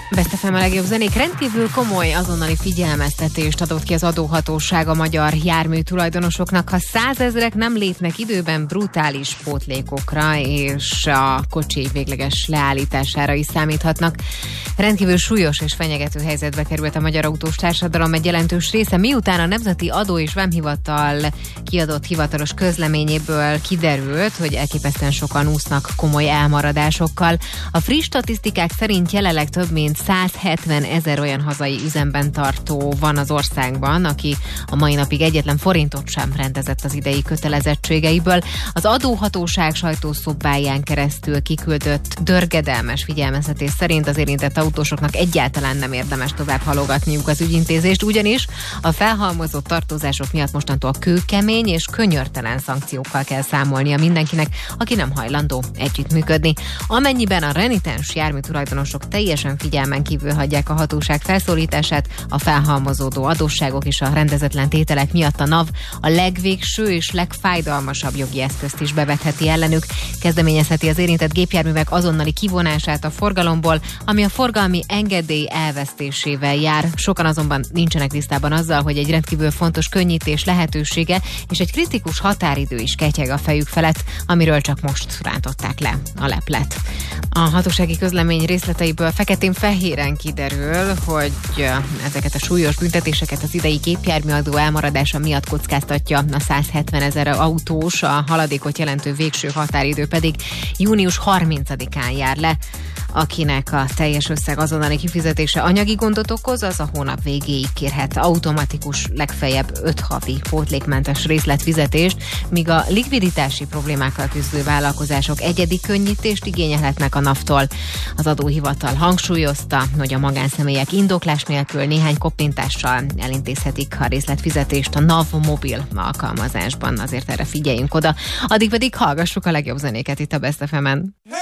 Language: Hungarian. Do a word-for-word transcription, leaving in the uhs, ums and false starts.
Best ef em a legjobb zenék. Rendkívül komoly azonnali figyelmeztetést adott ki az adóhatóság a magyar jármű tulajdonosoknak, ha százezrek nem lépnek időben, brutális pótlékokra és a kocsi végleges leállítására is számíthatnak. Rendkívül súlyos és fenyegető helyzetbe került a magyar autós társadalom egy jelentős része, miután a Nemzeti Adó- és Vámhivatal kiadott hivatalos közleményéből kiderült, hogy elképesztően sokan úsznak komoly elmaradásokkal. A friss statisztikák szerint jelenleg több mint százhetven ezer olyan hazai üzemben tartó van az országban, aki a mai napig egyetlen forintot sem rendezett az idei kötelezettségeiből. Az adóhatóság sajtószobáján keresztül kiküldött dörgedelmes figyelmeztetés szerint az érintett autósoknak egyáltalán nem érdemes tovább halogatniuk az ügyintézést, ugyanis a felhalmozott tartozások miatt mostantól kőkemény és könyörtelen szankciókkal kell számolnia mindenkinek, aki nem hajlandó együttműködni. Amennyiben a renitens jármű tulajdonosok teljesen figyelmen kívül hagyják a hatóság felszólítását, a felhalmozódó adósságok és a rendezetlen tételek miatt a NAV a legvégső és legfájdalmasabb jogi eszközt is bevetheti ellenük, kezdeményezheti az érintett gépjárművek azonnali kivonását a forgalomból, ami a forgalmi engedély elvesztésével jár. Sokan azonban nincsenek tisztában azzal, hogy egy rendkívül fontos könnyítés lehetősége és egy kritikus határidő is ketyeg a fejük felett, amiről csak most rántották le a leplet. A hatósági közlemény részleteiből feketén-fehéren kiderül, hogy ezeket a súlyos büntetéseket az idei gépjárműadó elmaradása miatt kockáztatja a százhetven ezer autós, a haladékot jelentő végső határidő pedig június harmincadikán jár le. Akinek a teljes összeg azonnali kifizetése anyagi gondot okoz, az a hónap végéig kérhet automatikus, legfeljebb öt havi pótlékmentes részletfizetést, míg a likviditási problémákkal küzdő vállalkozások egyedi könnyítést igényelhetnek a NAV-tól. Az adóhivatal hangsúlyozta, hogy a magánszemélyek indoklás nélkül néhány koppintással elintézhetik a részletfizetést a NAV mobil alkalmazásban, azért erre figyeljünk oda. Addig pedig hallgassuk a legjobb zenéket itt a Best ef emen.